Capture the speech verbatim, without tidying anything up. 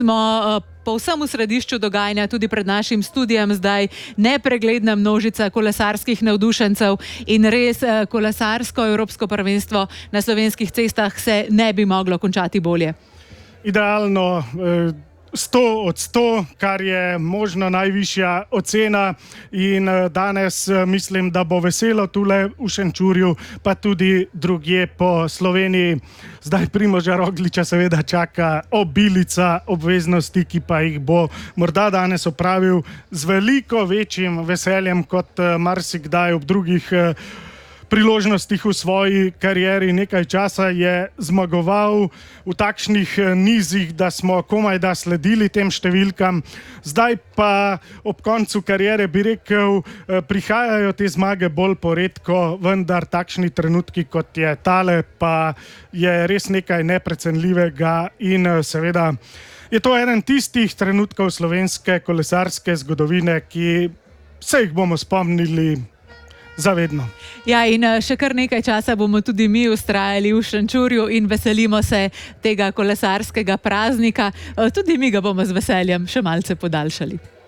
Smo povsem v središču dogajanja, tudi pred našim studijem zdaj nepregledna množica kolesarskih navdušencev in res kolesarsko evropsko prvenstvo na slovenskih cestah se ne bi moglo končati bolje. Idealno, sto od sto, kar je možno najvišja ocena, in danes mislim, da bo veselo tule v Šenčurju, pa tudi drugje po Sloveniji. Zdaj Primoža Rogliča seveda čaka obilica obveznosti, ki pa jih bo morda danes opravil z veliko večjim veseljem kot marsikdaj ob drugih priložnostih v svoji karieri. Nekaj časa je zmagoval v takšnih nizih, da smo komaj da sledili tem številkam. Zdaj pa ob koncu kariere bi rekel, prihajajo te zmage bolj poredko, vendar takšni trenutki kot je tale pa je res nekaj neprecenljivega in seveda je to eden tistih trenutkov slovenske kolesarske zgodovine, ki se jih bomo spomnili zavedno. Ja, in še kar nekaj časa bomo tudi mi vztrajali v Šenčurju in veselimo se tega kolesarskega praznika. Tudi mi ga bomo z veseljem še malce podaljšali.